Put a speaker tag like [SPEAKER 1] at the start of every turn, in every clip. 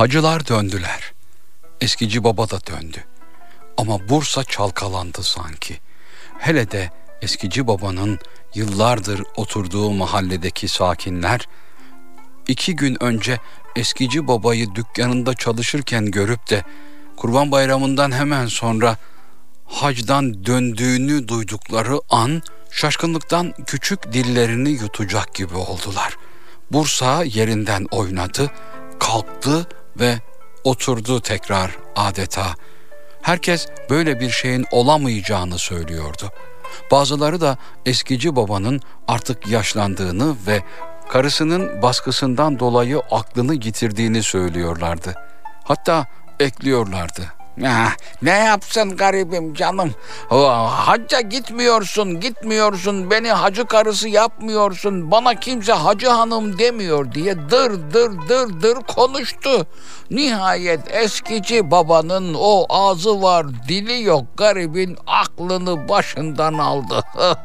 [SPEAKER 1] Hacılar döndüler. Eskici baba da döndü. Ama Bursa çalkalandı sanki. Hele de eskici babanın yıllardır oturduğu mahalledeki sakinler, 2 gün önce eskici babayı dükkanında çalışırken görüp de Kurban Bayramı'ndan hemen sonra hacdan döndüğünü duydukları an şaşkınlıktan küçük dillerini yutacak gibi oldular. Bursa yerinden oynadı, kalktı ve oturdu tekrar adeta. Herkes böyle bir şeyin olamayacağını söylüyordu. Bazıları da eskici babanın artık yaşlandığını ve karısının baskısından dolayı aklını yitirdiğini söylüyorlardı. Hatta ekliyorlardı. Ne yapsın garibim canım? Hacca gitmiyorsun, beni hacı karısı yapmıyorsun, bana kimse hacı hanım demiyor diye dır konuştu. Nihayet eskici babanın o ağzı var, dili yok garibin aklını başından aldı.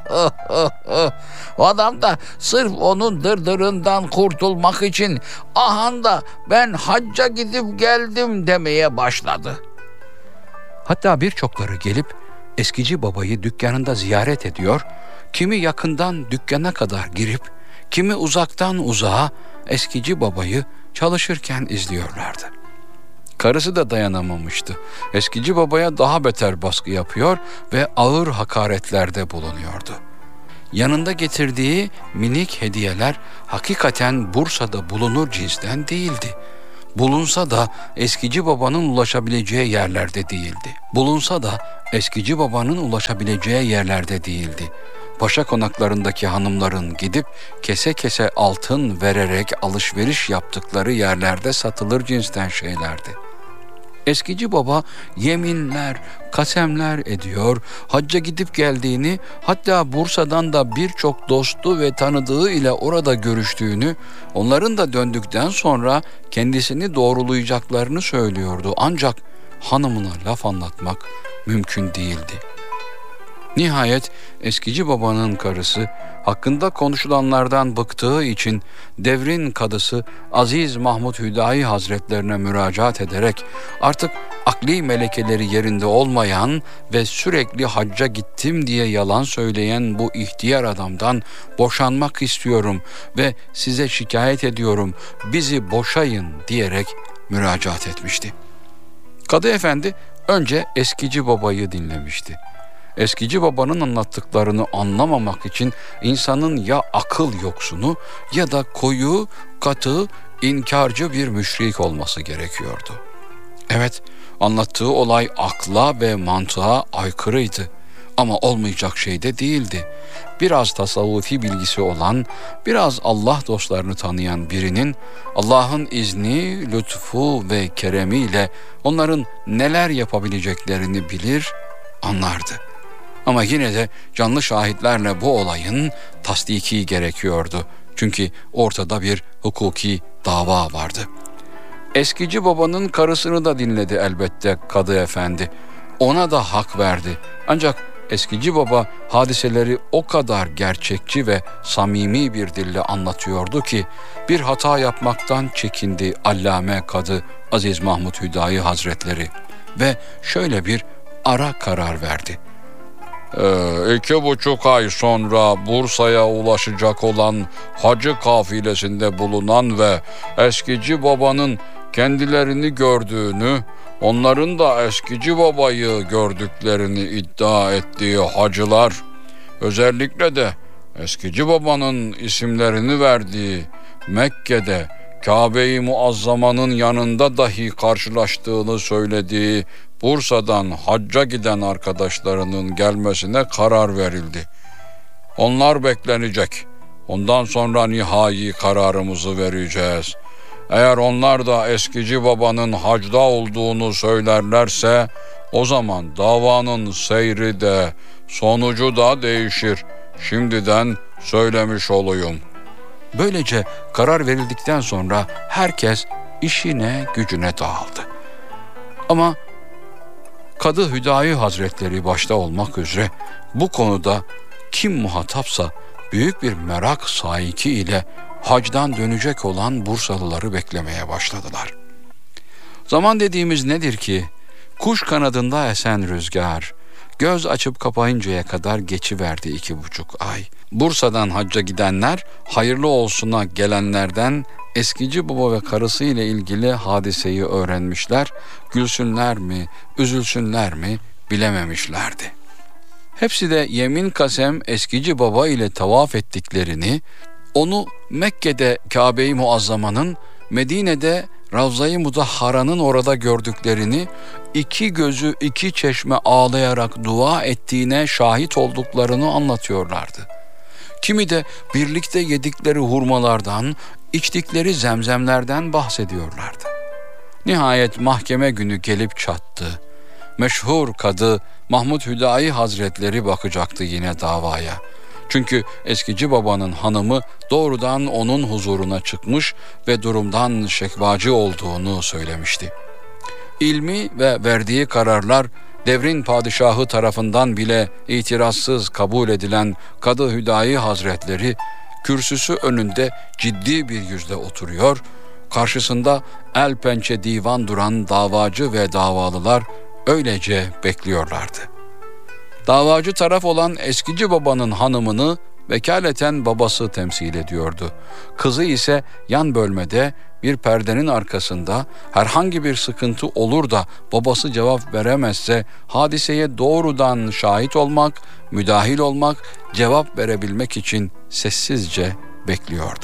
[SPEAKER 1] O adam da sırf onun dırdırından kurtulmak için ahanda ben hacca gidip geldim demeye başladı. Hatta birçokları gelip eskici babayı dükkanında ziyaret ediyor, kimi yakından dükkana kadar girip, kimi uzaktan uzağa eskici babayı çalışırken izliyorlardı. Karısı da dayanamamıştı. Eskici babaya daha beter baskı yapıyor ve ağır hakaretlerde bulunuyordu. Yanında getirdiği minik hediyeler hakikaten Bursa'da bulunur cinsten değildi. Bulunsa da eskici babanın ulaşabileceği yerlerde değildi. Paşa konaklarındaki hanımların gidip kese kese altın vererek alışveriş yaptıkları yerlerde satılır cinsten şeylerdi. Eskici baba yeminler, kasemler ediyor, hacca gidip geldiğini, hatta Bursa'dan da birçok dostu ve tanıdığı ile orada görüştüğünü, onların da döndükten sonra kendisini doğrulayacaklarını söylüyordu. Ancak hanımına laf anlatmak mümkün değildi. Nihayet eskici babanın karısı hakkında konuşulanlardan bıktığı için devrin kadısı Aziz Mahmud Hüdayi Hazretlerine müracaat ederek artık akli melekeleri yerinde olmayan ve sürekli hacca gittim diye yalan söyleyen bu ihtiyar adamdan boşanmak istiyorum ve size şikayet ediyorum, bizi boşayın diyerek müracaat etmişti. Kadı Efendi önce eskici babayı dinlemişti. Eskici babanın anlattıklarını anlamamak için insanın ya akıl yoksunu ya da koyu, katı, inkarcı bir müşrik olması gerekiyordu. Evet, anlattığı olay akla ve mantığa aykırıydı ama olmayacak şey de değildi. Biraz tasavvufi bilgisi olan, biraz Allah dostlarını tanıyan birinin Allah'ın izni, lütfu ve keremiyle onların neler yapabileceklerini bilir, anlardı. Ama yine de canlı şahitlerle bu olayın tasdiki gerekiyordu. Çünkü ortada bir hukuki dava vardı. Eskici babanın karısını da dinledi elbette Kadı Efendi. Ona da hak verdi. Ancak eskici baba hadiseleri o kadar gerçekçi ve samimi bir dille anlatıyordu ki bir hata yapmaktan çekindi Allame Kadı Aziz Mahmud Hüdayi Hazretleri ve şöyle bir ara karar verdi. 2,5 ay sonra Bursa'ya ulaşacak olan hacı kafilesinde bulunan ve eskici babanın kendilerini gördüğünü, onların da eskici babayı gördüklerini iddia ettiği hacılar, özellikle de eskici babanın isimlerini verdiği Mekke'de Kabe-i Muazzama'nın yanında dahi karşılaştığını söylediği Bursa'dan hacca giden arkadaşlarının gelmesine karar verildi. Onlar beklenecek. Ondan sonra nihai kararımızı vereceğiz. Eğer onlar da eskici babanın hacda olduğunu söylerlerse o zaman davanın seyri de sonucu da değişir. Şimdiden söylemiş olayım. Böylece karar verildikten sonra herkes işine gücüne dağıldı. Ama Kadı Hüdayi Hazretleri başta olmak üzere bu konuda kim muhatapsa büyük bir merak saiki ile hacdan dönecek olan Bursalıları beklemeye başladılar. Zaman dediğimiz nedir ki? Kuş kanadında esen rüzgar, göz açıp kapayıncaya kadar geçiverdi 2,5 ay. Bursa'dan hacca gidenler, hayırlı olsuna gelenlerden eskici baba ve karısı ile ilgili hadiseyi öğrenmişler, gülsünler mi, üzülsünler mi bilememişlerdi. Hepsi de yemin kasem eskici baba ile tavaf ettiklerini, onu Mekke'de Kabe-i Muazzama'nın, Medine'de Ravza-i Mudahhara'nın orada gördüklerini, iki gözü iki çeşme ağlayarak dua ettiğine şahit olduklarını anlatıyorlardı. Kimi de birlikte yedikleri hurmalardan, içtikleri zemzemlerden bahsediyorlardı. Nihayet mahkeme günü gelip çattı. Meşhur kadı Mahmud Hüdayi Hazretleri bakacaktı yine davaya. Çünkü eskici babanın hanımı doğrudan onun huzuruna çıkmış ve durumdan şekvacı olduğunu söylemişti. İlmi ve verdiği kararlar devrin padişahı tarafından bile itirazsız kabul edilen Kadı Hüdayi Hazretleri kürsüsü önünde ciddi bir yüzle oturuyor, karşısında el pençe divan duran davacı ve davalılar öylece bekliyorlardı. Davacı taraf olan eskici babanın hanımını vekaleten babası temsil ediyordu. Kızı ise yan bölmede bir perdenin arkasında herhangi bir sıkıntı olur da babası cevap veremezse hadiseye doğrudan şahit olmak, müdahil olmak, cevap verebilmek için sessizce bekliyordu.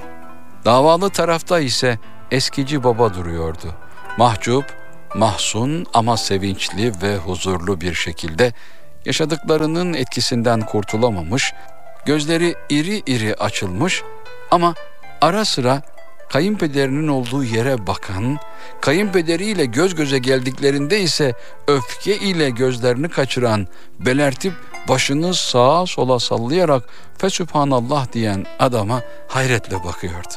[SPEAKER 1] Davalı tarafta ise eskici baba duruyordu. Mahcup, mahzun ama sevinçli ve huzurlu bir şekilde yaşadıklarının etkisinden kurtulamamış, gözleri iri iri açılmış ama ara sıra kayınpederinin olduğu yere bakan, kayınpederiyle göz göze geldiklerinde ise öfke ile gözlerini kaçıran, belertip başını sağa sola sallayarak "Fesübhanallah" diyen adama hayretle bakıyordu.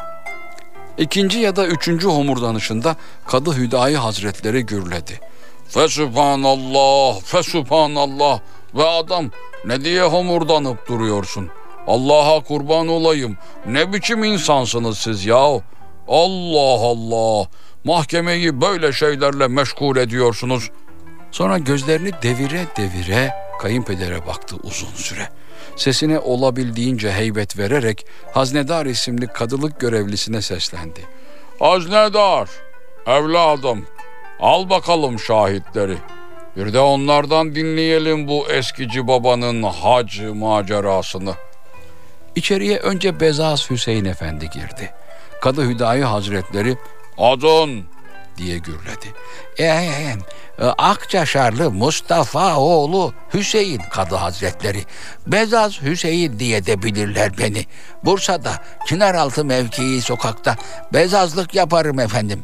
[SPEAKER 1] İkinci ya da üçüncü homurdanışında Kadı Hüdayi Hazretleri gürledi. "Fesübhanallah, fesübhanallah ve adam, ne diye homurdanıp duruyorsun? Allah'a kurban olayım, ne biçim insansınız siz yahu? Allah Allah, mahkemeyi böyle şeylerle meşgul ediyorsunuz." Sonra gözlerini devire devire kayınpedere baktı uzun süre. Sesine olabildiğince heybet vererek Haznedar isimli kadılık görevlisine seslendi. "Haznedar, evladım, al bakalım şahitleri. Bir de onlardan dinleyelim bu eskici babanın hac macerasını." İçeriye önce Bezaz Hüseyin Efendi girdi. Kadı Hüdayi Hazretleri "Adın?" diye gürledi. "Akçaşarlı Mustafa oğlu Hüseyin Kadı Hazretleri. Bezaz Hüseyin diye de bilirler beni. Bursa'da Çınaraltı mevkii sokakta bezazlık yaparım efendim."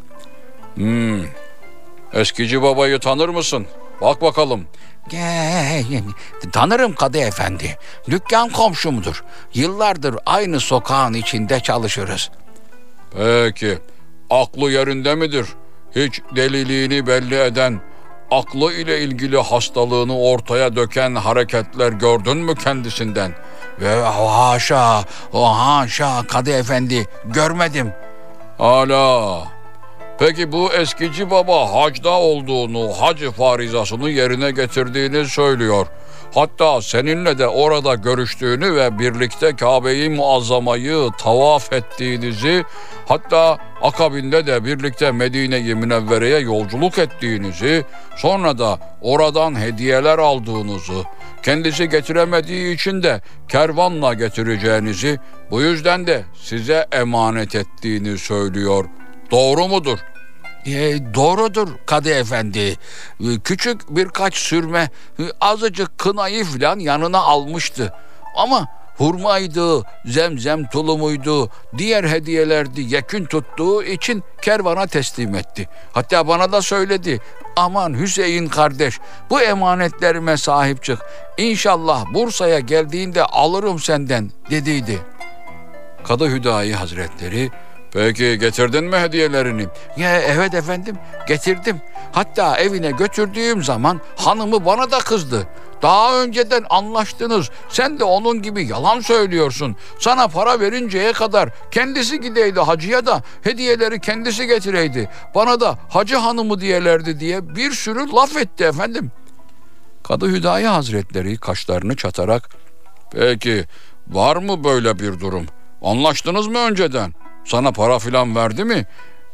[SPEAKER 1] Eskici babayı tanır mısın? Bak bakalım." "Tanırım Kadı Efendi. Dükkan komşumdur. Yıllardır aynı sokağın içinde çalışırız." "Peki, aklı yerinde midir? Hiç deliliğini belli eden, aklı ile ilgili hastalığını ortaya döken hareketler gördün mü kendisinden?" Haşa, haşa Kadı Efendi, görmedim." "Hala. Peki bu eskici baba hacda olduğunu, hac farizasını yerine getirdiğini söylüyor. Hatta seninle de orada görüştüğünü ve birlikte Kabe-i Muazzama'yı tavaf ettiğinizi, hatta akabinde de birlikte Medine-i Münevvere'ye yolculuk ettiğinizi, sonra da oradan hediyeler aldığınızı, kendisi getiremediği için de kervanla getireceğinizi, bu yüzden de size emanet ettiğini söylüyor. Doğru mudur?" "Doğrudur Kadı Efendi. Küçük birkaç sürme, azıcık kınayı falan yanına almıştı. Ama hurmaydı, zemzem tulumuydu, diğer hediyelerdi yekün tuttuğu için kervana teslim etti. Hatta bana da söyledi. Aman Hüseyin kardeş, bu emanetlerime sahip çık. İnşallah Bursa'ya geldiğinde alırım senden" dediydi. Kadı Hüdayi Hazretleri, "Peki getirdin mi hediyelerini?" Evet efendim, getirdim. Hatta evine götürdüğüm zaman hanımı bana da kızdı. Daha önceden anlaştınız. Sen de onun gibi yalan söylüyorsun. Sana para verinceye kadar kendisi gideydi hacıya da hediyeleri kendisi getireydi. Bana da hacı hanımı diyelerdi diye bir sürü laf etti efendim. Kadı Hüdayi Hazretleri kaşlarını çatarak, peki var mı böyle bir durum? Anlaştınız mı önceden? Sana para filan verdi mi?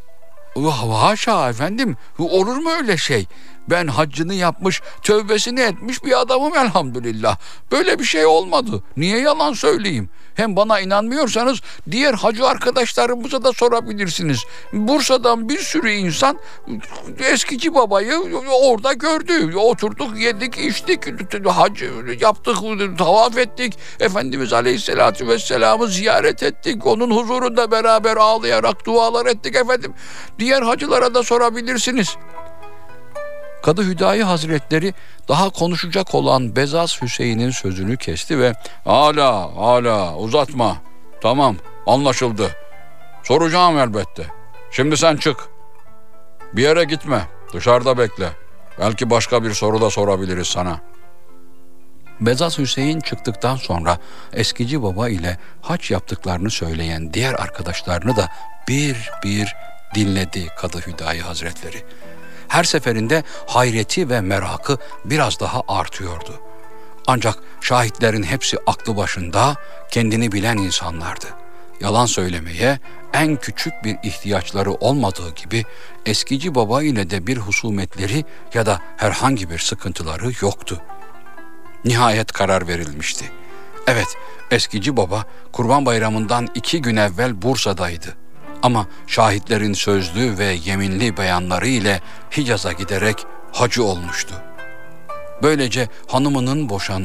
[SPEAKER 1] Haşa efendim, olur mu öyle şey? Ben haccını yapmış, tövbesini etmiş bir adamım elhamdülillah. Böyle bir şey olmadı. Niye yalan söyleyeyim? Hem bana inanmıyorsanız diğer hacı arkadaşlarımıza da sorabilirsiniz. Bursa'dan bir sürü insan eskici babayı orada gördü. Oturduk, yedik, içtik, hac yaptık, tavaf ettik. Efendimiz Aleyhisselatü Vesselam'ı ziyaret ettik. Onun huzurunda beraber ağlayarak dualar ettik efendim. Diğer hacılara da sorabilirsiniz. Kadı Hüdayi Hazretleri daha konuşacak olan Bezas Hüseyin'in sözünü kesti ve hala uzatma. Tamam, anlaşıldı. Soracağım elbette. Şimdi sen çık. Bir yere gitme. Dışarıda bekle. Belki başka bir soru da sorabiliriz sana. Bezas Hüseyin çıktıktan sonra eskici baba ile hac yaptıklarını söyleyen diğer arkadaşlarını da bir bir dinledi Kadı Hüdayi Hazretleri. Her seferinde hayreti ve merakı biraz daha artıyordu. Ancak şahitlerin hepsi aklı başında, kendini bilen insanlardı. Yalan söylemeye en küçük bir ihtiyaçları olmadığı gibi eskici baba ile de bir husumetleri ya da herhangi bir sıkıntıları yoktu. Nihayet karar verilmişti. Evet, eskici baba Kurban Bayramı'ndan 2 gün evvel Bursa'daydı. Ama şahitlerin sözlü ve yeminli beyanları ile Hicaz'a giderek hacı olmuştu. Böylece hanımının boşanması